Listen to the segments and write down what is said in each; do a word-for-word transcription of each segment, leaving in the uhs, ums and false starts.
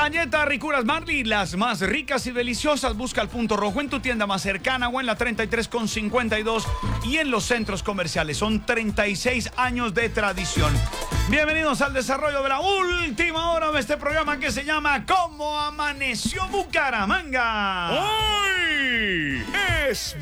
Galletas Ricuras Marley, las más ricas y deliciosas. Busca el punto rojo en tu tienda más cercana o en la treinta y tres con cincuenta y dos y en los centros comerciales. Son treinta y seis años de tradición. Bienvenidos al desarrollo de la última hora de este programa que se llama ¿Cómo amaneció Bucaramanga? ¡Hoy es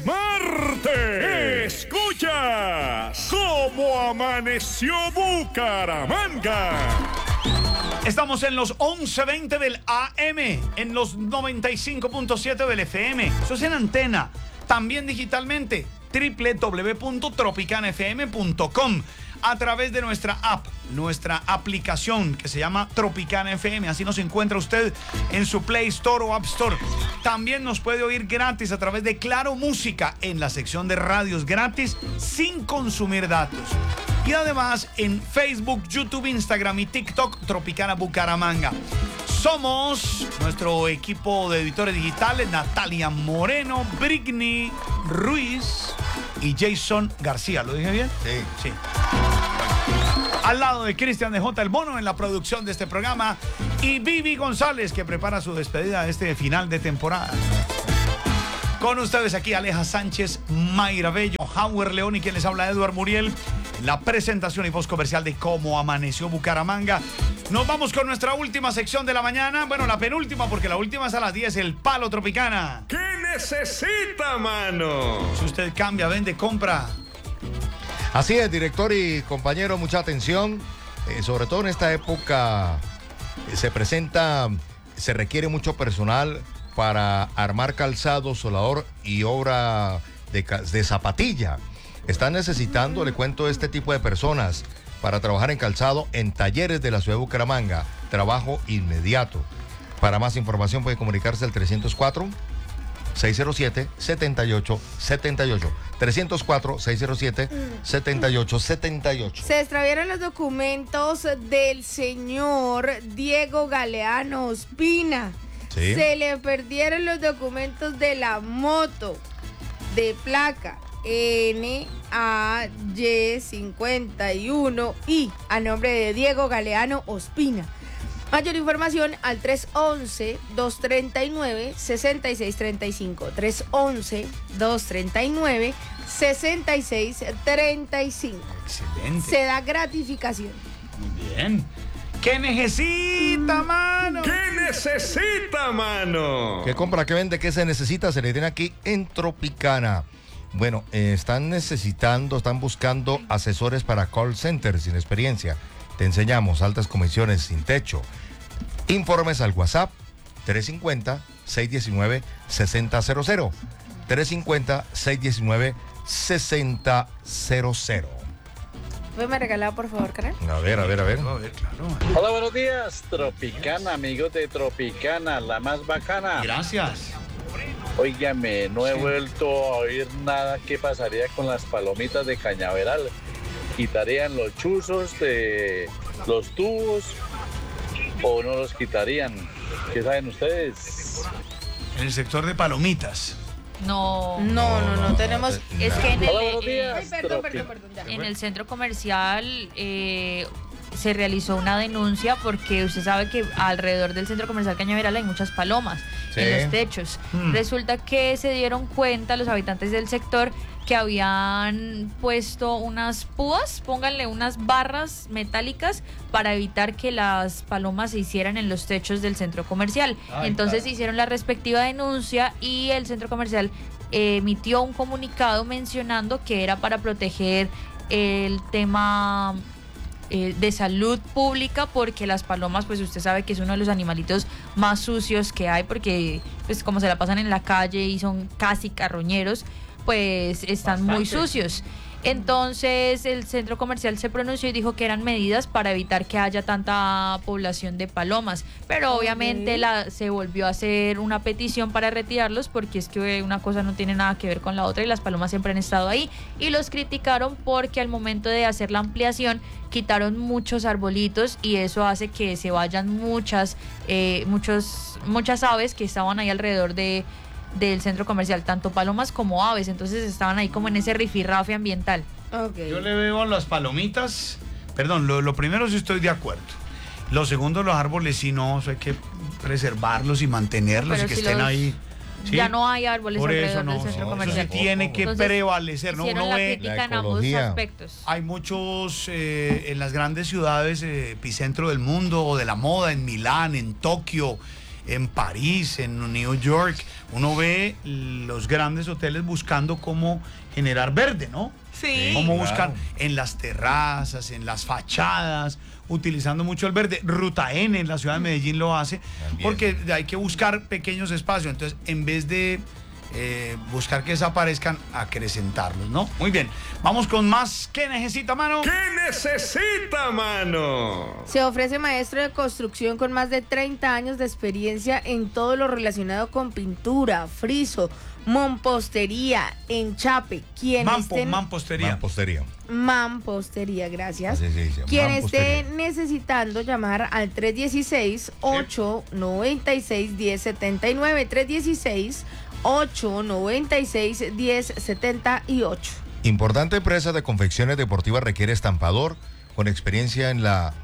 martes! ¡Escuchas! ¿Cómo amaneció Bucaramanga? Estamos en los once veinte del A M, en los noventa y cinco punto siete del F M. Eso es en antena. También digitalmente, doble u doble u doble u punto tropicana f m punto com. A través de nuestra app, nuestra aplicación que se llama Tropicana F M. Así nos encuentra usted en su Play Store o App Store. También nos puede oír gratis a través de Claro Música en la sección de radios gratis sin consumir datos. Y además en Facebook, YouTube, Instagram y TikTok, Tropicana Bucaramanga. Somos nuestro equipo de editores digitales, Natalia Moreno, Brigny Ruiz y Jason García. ¿Lo dije bien? Sí. Sí. Al lado de Cristian de J. El Bono en la producción de este programa y Vivi González, que prepara su despedida de este final de temporada. Con ustedes aquí Aleja Sánchez, Mayra Bello, Howard León y quien les habla Eduard Muriel. La presentación y voz comercial de Cómo amaneció Bucaramanga. Nos vamos con nuestra última sección de la mañana. Bueno, la penúltima, porque la última es a las diez, el Palo Tropicana. ¿Qué necesita, mano? Si usted cambia, vende, compra. Así es, director y compañero, mucha atención. Eh, sobre todo en esta época eh, se presenta, se requiere mucho personal para armar calzado, solador y obra de, de zapatilla. Están necesitando, le cuento, este tipo de personas para trabajar en calzado en talleres de la ciudad de Bucaramanga. Trabajo inmediato. Para más información puede comunicarse al trescientos cuatro, seiscientos siete, setenta y ocho setenta y ocho. trescientos cuatro, seiscientos siete, setenta y ocho setenta y ocho. Se extraviaron los documentos del señor Diego Galeano Ospina. ¿Sí? Se le perdieron los documentos de la moto de placa N A Y cincuenta y uno I a nombre de Diego Galeano Ospina. Mayor información al tres once, dos treinta y nueve, sesenta y seis treinta y cinco. tres once, dos treinta y nueve, sesenta y seis treinta y cinco. Excelente. Se da gratificación. Muy bien. ¿Qué necesita, mano? ¿Qué necesita, mano? ¿Qué compra, qué vende, qué se necesita? Se le tiene aquí en Tropicana. Bueno, eh, están necesitando, están buscando asesores para call centers sin experiencia. Te enseñamos altas comisiones sin techo. Informes al WhatsApp tres cinco cero, seis uno nueve, seis cero cero cero. tres cinco cero, seis uno nueve, seis cero cero cero. ¿Me regalado, por favor, canal? A ver, a ver, a ver. A ver, claro. Hola, buenos días, Tropicana, amigos de Tropicana, la más bacana. Gracias. Óigame, no he Sí. vuelto a oír nada. ¿Qué pasaría con las palomitas de Cañaveral? ¿Quitarían los chuzos de los tubos o no los quitarían? ¿Qué saben ustedes? En el sector de palomitas. No, No, no, no, tenemos... es que en el, Hola, buenos eh, días. Ay, perdón, perdón, perdón, ya. en el centro comercial eh, se realizó una denuncia porque usted sabe que alrededor del centro comercial Cañaveral hay muchas palomas Sí. en los techos. Hmm. Resulta que se dieron cuenta los habitantes del sector que habían puesto unas púas, pónganle unas barras metálicas para evitar que las palomas se hicieran en los techos del centro comercial. Ay, Entonces claro. hicieron la respectiva denuncia y el centro comercial eh, emitió un comunicado mencionando que era para proteger el tema eh, de salud pública, porque las palomas, pues usted sabe que es uno de los animalitos más sucios que hay, porque pues como se la pasan en la calle y son casi carroñeros, pues están muy Bastante. sucios. Entonces el centro comercial se pronunció y dijo que eran medidas para evitar que haya tanta población de palomas, pero Ok. obviamente la, se volvió a hacer una petición para retirarlos, porque es que una cosa no tiene nada que ver con la otra y las palomas siempre han estado ahí, y los criticaron porque al momento de hacer la ampliación quitaron muchos arbolitos y eso hace que se vayan muchas eh, muchos muchas aves que estaban ahí alrededor de del centro comercial, tanto palomas como aves, entonces estaban ahí como en ese rifirrafe ambiental. Ok. Yo le veo a las palomitas, perdón, lo, lo primero sí estoy de acuerdo. Lo segundo, los árboles sí no, eso hay que preservarlos y mantenerlos Pero y que si estén los- ahí. ¿sí? Ya no hay árboles Por alrededor eso no, del centro no, comercial. eso sí tiene que Entonces, prevalecer, ¿no? hicieron Uno la ve, crítica la en ambos ecología. aspectos. hay muchos eh, en las grandes ciudades, eh, epicentro del mundo o de la moda, en Milán, en Tokio, en París, en New York, uno ve los grandes hoteles buscando cómo generar verde, ¿no? Sí. Cómo claro. buscan en las terrazas, en las fachadas, utilizando mucho el verde. Ruta N en la ciudad de Medellín lo hace, También. porque hay que buscar pequeños espacios. Entonces, en vez de eh, buscar que desaparezcan, acrecentarlos, ¿no? Muy bien. Vamos con más. ¿Qué necesita, mano? ¿Qué necesita, mano? Se ofrece maestro de construcción con más de treinta años de experiencia en todo lo relacionado con pintura, friso, mampostería, enchape. Quien Mampo, esté mampostería. Mampostería. mampostería, gracias. Así se dice, Quien mampostería. esté necesitando llamar al tres uno seis, ocho nueve seis, uno cero siete nueve, tres uno seis, ocho nueve seis, uno cero siete ocho. Importante empresa de confecciones deportivas requiere estampador con experiencia en la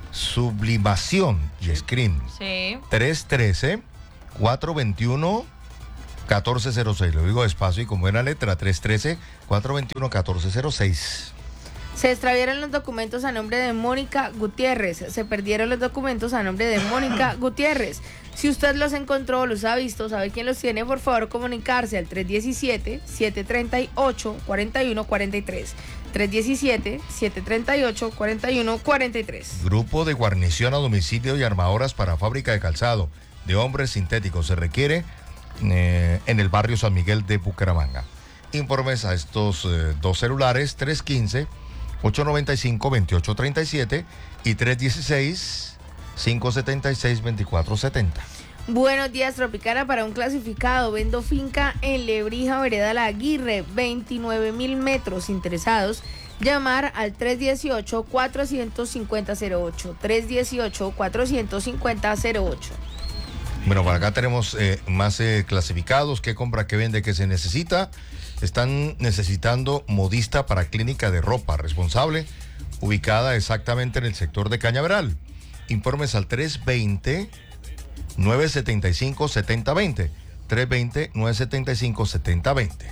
sublimación y screen. Sí. tres uno tres, cuatro dos uno, uno cuatro cero seis. Lo digo despacio y con buena letra. tres uno tres, cuatro dos uno, uno cuatro cero seis. Se extraviaron los documentos a nombre de Mónica Gutiérrez. Se perdieron los documentos a nombre de Mónica Gutiérrez. Si usted los encontró o los ha visto, sabe quién los tiene, por favor comunicarse al tres uno siete, siete tres ocho, cuatro uno cuatro tres. tres uno siete, siete tres ocho, cuatro uno cuatro tres. Grupo de guarnición a domicilio y armadoras para fábrica de calzado de hombres sintéticos. Se requiere eh, en el barrio San Miguel de Bucaramanga. Informes a estos eh, dos celulares, tres uno cinco, ocho nueve cinco, dos ocho tres siete y tres uno seis, cinco siete seis, dos cuatro siete cero. Buenos días, Tropicana, para un clasificado. Vendo finca en Lebrija, Vereda La Aguirre, veintinueve mil metros. Interesados, llamar al tres uno ocho, cuatro cinco cero cero ocho. tres uno ocho, cuatro cinco cero cero ocho. Bueno, por acá tenemos eh, más eh, clasificados. ¿Qué compra, qué vende, qué se necesita? Están necesitando modista para clínica de ropa responsable, ubicada exactamente en el sector de Cañaveral. Informes al tres dos cero, nueve siete cinco, siete cero dos cero. tres dos cero, nueve siete cinco, siete cero dos cero.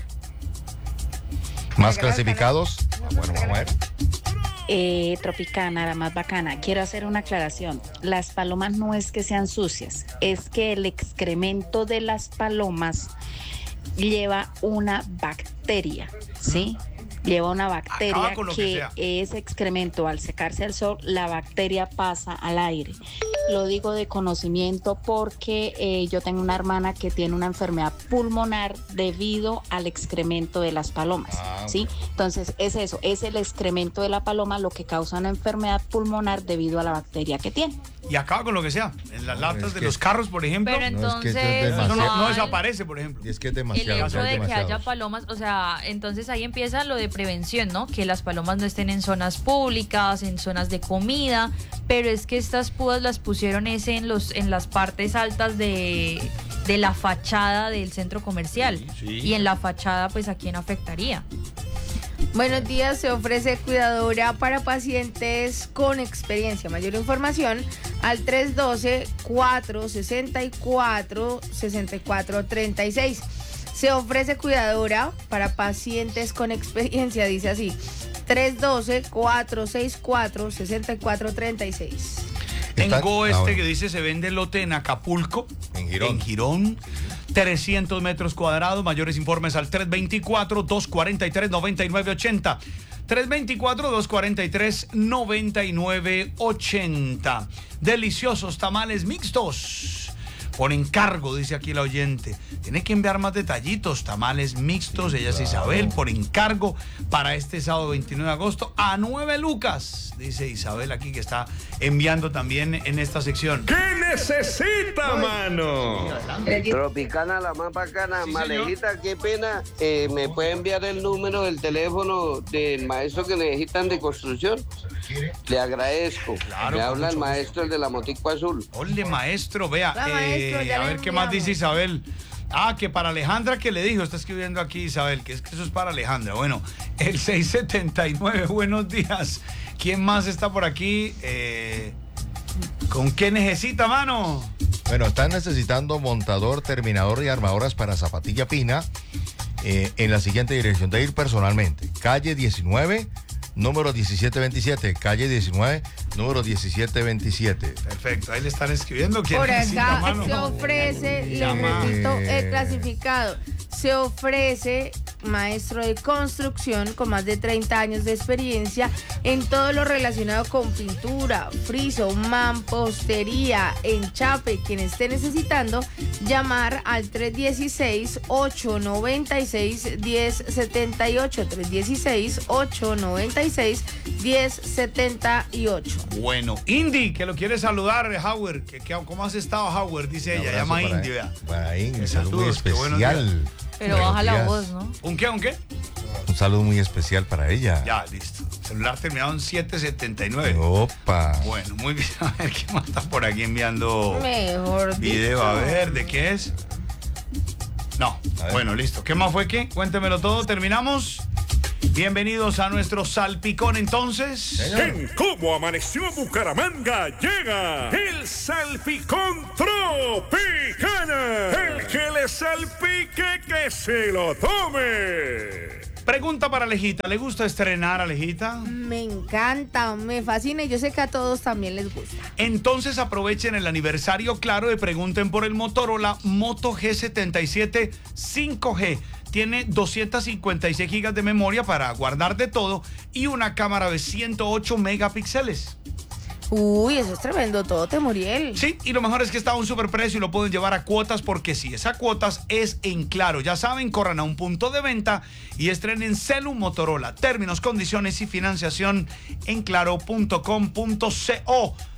Más clasificados. Ah, bueno, vamos a ver. Eh, Tropicana, la más bacana. Quiero hacer una aclaración. Las palomas no es que sean sucias, es que el excremento de las palomas lleva una bacteria, ¿sí? Lleva una bacteria Acaba con lo que que sea. ese excremento, al secarse al sol, la bacteria pasa al aire. Lo digo de conocimiento porque eh, yo tengo una hermana que tiene una enfermedad pulmonar debido al excremento de las palomas, Ah, ¿sí? Entonces es eso, es el excremento de la paloma lo que causa una enfermedad pulmonar debido a la bacteria que tiene. Y acaba con lo que sea. En las latas es de que- los carros, por ejemplo. Pero No, es que entonces, esto es eso no, no demasiado. igual, desaparece, por ejemplo. Y es que es el demasiado. hecho son de que demasiados. haya palomas, o sea, entonces ahí empieza lo de prevención, ¿no? Que las palomas no estén en zonas públicas, en zonas de comida, pero es que estas púas las pusieron ese en los en las partes altas de, de la fachada del centro comercial. Sí, sí. Y en la fachada, pues, ¿a quién afectaría? Buenos días, se ofrece cuidadora para pacientes con experiencia. Mayor información al tres uno dos, cuatro seis cuatro, seis cuatro tres seis. Se ofrece cuidadora para pacientes con experiencia, dice así, tres uno dos, cuatro seis cuatro, seis cuatro tres seis. Están- Tengo ah, este bueno. que dice se vende lote en Acapulco. En Girón. En Girón. trescientos metros cuadrados. Mayores informes al tres dos cuatro, dos cuatro tres, nueve nueve ocho cero. tres dos cuatro, dos cuatro tres, nueve nueve ocho cero. Deliciosos tamales mixtos. Por encargo, dice aquí la oyente. Tiene que enviar más detallitos. Tamales mixtos, ella es Isabel, por encargo para este sábado veintinueve de agosto a nueve lucas. Dice Isabel aquí que está enviando también en esta sección. ¿Qué necesita, mano? Tropicana, la más bacana, Sí, Malejita, qué pena. Eh, ¿Me puede enviar el número del teléfono del maestro que necesitan de construcción? Le agradezco. Claro, Me con habla el mucho maestro, el de la motico azul. Ole, maestro, vea. Hola, eh, maestro, ya a le ver qué más enviamos. dice Isabel. Ah, que para Alejandra, que le dijo, está escribiendo aquí Isabel, que es que eso es para Alejandra. Bueno, el seis setenta y nueve, buenos días. ¿Quién más está por aquí? Eh, ¿Con qué necesita, mano? Bueno, están necesitando montador, terminador y armadoras para Zapatilla Pina eh, en la siguiente dirección, de ir personalmente. Calle diecinueve, número diecisiete veintisiete. Calle diecinueve, número diecisiete veintisiete. Perfecto, ahí le están escribiendo. ¿Quién Por necesita, acá mano? se ofrece, le Llama. repito, el Eh. clasificado. Se ofrece maestro de construcción con más de treinta años de experiencia en todo lo relacionado con pintura, friso, mampostería, enchape. Quien esté necesitando, llamar al tres uno seis, ocho nueve seis, uno cero siete ocho. tres uno seis, ocho nueve seis, uno cero siete ocho. Bueno, Indy, que lo quiere saludar, Howard. Que, que, ¿Cómo has estado, Howard? Dice Un ella, abrazo llama para- Indy, vea. Para Indy, un Saludos, saludo muy qué buenos días. especial. Pero Buenos baja la días. voz, ¿no? ¿Un qué, un qué? Un saludo muy especial para ella. Ya, listo. Celular terminado en siete setenta y nueve. Opa. Bueno, muy bien. A ver, ¿qué más está por aquí enviando Mejor video? dicho. A ver, ¿de qué es? No. A ver. Bueno, listo. ¿Qué más fue qué? Cuéntemelo todo. ¿Terminamos? Bienvenidos a nuestro salpicón entonces. En Cómo Amaneció Bucaramanga llega el Salpicón Tropicana. El que le salpique que se lo tome. Pregunta para Alejita. ¿Le gusta estrenar, Alejita? Me encanta, me fascina y yo sé que a todos también les gusta. Entonces aprovechen el aniversario Claro y pregunten por el Motorola Moto G setenta y siete cinco G. Tiene doscientos cincuenta y seis gigas de memoria para guardar de todo y una cámara de ciento ocho megapíxeles. Uy, eso es tremendo todo, Temuriel. Sí, y lo mejor es que está a un superprecio y lo pueden llevar a cuotas, porque si es a cuotas es en Claro. Ya saben, corran a un punto de venta y estrenen Celu Motorola. Términos, condiciones y financiación en claro punto com punto co.